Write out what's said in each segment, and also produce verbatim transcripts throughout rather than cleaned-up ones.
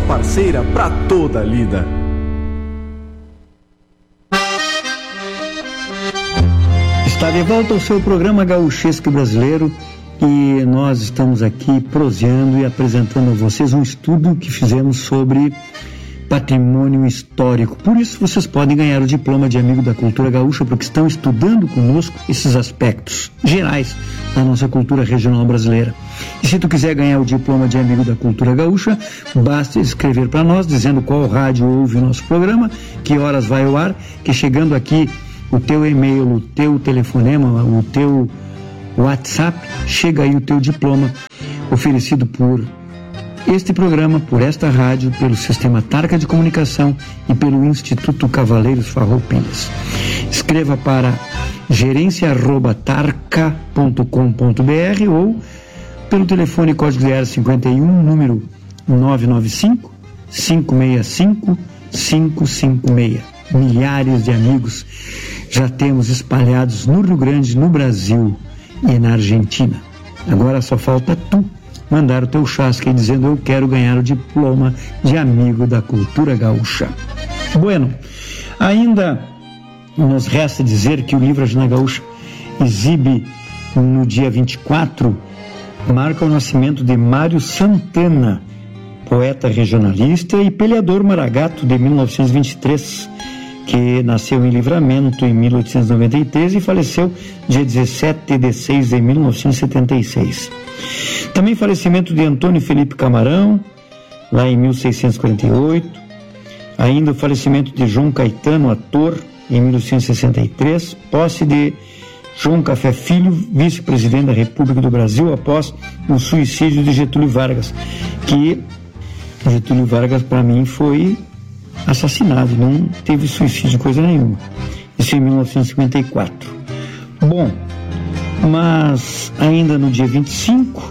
parceira para toda a lida. Está de volta ao seu programa Gaúchesco Brasileiro e nós estamos aqui proseando e apresentando a vocês um estudo que fizemos sobre patrimônio histórico. Por isso vocês podem ganhar o diploma de amigo da cultura gaúcha, porque estão estudando conosco esses aspectos gerais da nossa cultura regional brasileira. E se tu quiser ganhar o diploma de amigo da cultura gaúcha, basta escrever para nós dizendo qual rádio ouve o nosso programa, que horas vai ao ar, que chegando aqui o teu e-mail, o teu telefonema, o teu WhatsApp, chega aí o teu diploma oferecido por este programa, por esta rádio, pelo Sistema Tarca de Comunicação e pelo Instituto Cavaleiros Farroupilhas. Escreva para gerência arroba tarca ponto com ponto br ou pelo telefone código zero cinquenta e um, número nove nove cinco, cinco seis cinco, cinco cinco seis. Milhares de amigos já temos espalhados no Rio Grande, no Brasil e na Argentina. Agora só falta tu mandar o teu chasque dizendo: eu quero ganhar o diploma de amigo da cultura gaúcha. Bueno, ainda nos resta dizer que o livro Agenda Gaúcha exibe no dia vinte e quatro, marca o nascimento de Mário Santana, poeta regionalista e peleador maragato de mil novecentos e vinte e três, que nasceu em Livramento em mil oitocentos e noventa e três e faleceu dia dezessete de seis de mil novecentos e setenta e seis. Também falecimento de Antônio Felipe Camarão, lá em mil seiscentos e quarenta e oito. Ainda o falecimento de João Caetano, ator, em mil novecentos e sessenta e três. Posse de João Café Filho, vice-presidente da República do Brasil, após o suicídio de Getúlio Vargas, que Getúlio Vargas, para mim, foi assassinado, não teve suicídio, coisa nenhuma. Isso em mil novecentos e cinquenta e quatro. Bom, mas ainda no dia vinte e cinco,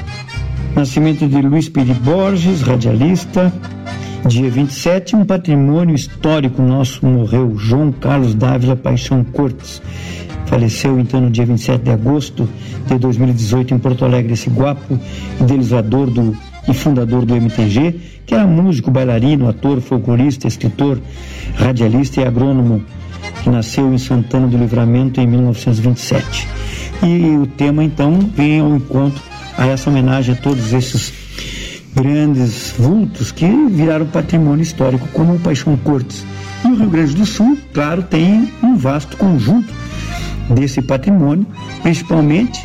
nascimento de Luiz Piri Borges, radialista. Dia vinte e sete, um patrimônio histórico nosso morreu, João Carlos Dávila Paixão Cortes. Faleceu então no dia vinte e sete de agosto de dois mil e dezoito em Porto Alegre. Esse guapo, idealizador do, e fundador do M T G, que era músico, bailarino, ator, folclorista, escritor, radialista e agrônomo, que nasceu em Santana do Livramento em mil novecentos e vinte e sete. E o tema então vem ao encontro a essa homenagem a todos esses grandes vultos que viraram patrimônio histórico, como o Paixão Cortes. E o Rio Grande do Sul, claro, tem um vasto conjunto desse patrimônio, principalmente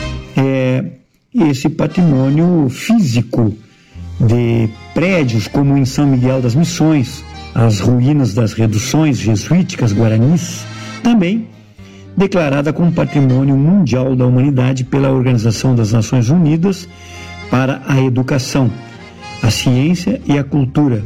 é, esse patrimônio físico de prédios, como em São Miguel das Missões, as ruínas das reduções jesuíticas guaranis, também declarada como Patrimônio Mundial da Humanidade pela Organização das Nações Unidas para a Educação, a Ciência e a Cultura.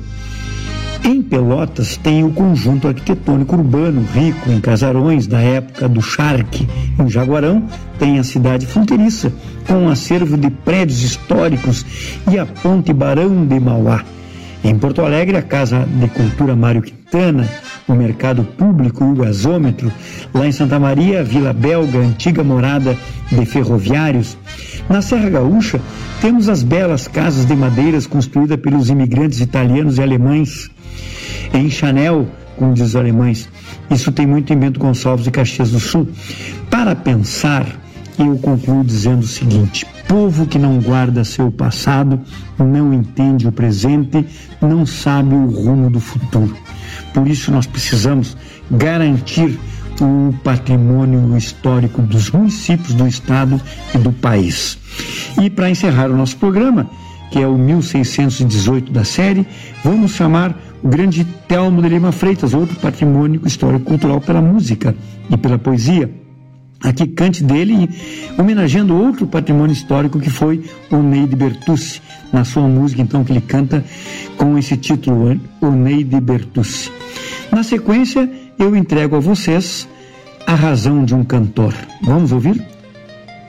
Em Pelotas tem o conjunto arquitetônico urbano rico em casarões da época do charque. Em Jaguarão tem a cidade fronteiriça com um acervo de prédios históricos e a Ponte Barão de Mauá. Em Porto Alegre, a Casa de Cultura Mário Quintana, o Mercado Público e o Gasômetro. Lá em Santa Maria, a Vila Belga, antiga morada de ferroviários. Na Serra Gaúcha, temos as belas casas de madeiras construídas pelos imigrantes italianos e alemães. Em Chanel, como diz os alemães, isso tem muito em Bento Gonçalves e Caxias do Sul. Para pensar, eu concluo dizendo o seguinte: povo que não guarda seu passado, não entende o presente, não sabe o rumo do futuro. Por isso nós precisamos garantir o patrimônio histórico dos municípios, do estado e do país. E para encerrar o nosso programa, que é o mil seiscentos e dezoito da série, vamos chamar o grande Telmo de Lima Freitas, outro patrimônio histórico-cultural pela música e pela poesia. Aqui cante dele, homenageando outro patrimônio histórico que foi o Ney de Bertucci, na sua música então que ele canta com esse título, o Ney de Bertucci. Na sequência, eu entrego a vocês A Razão de um Cantor. Vamos ouvir?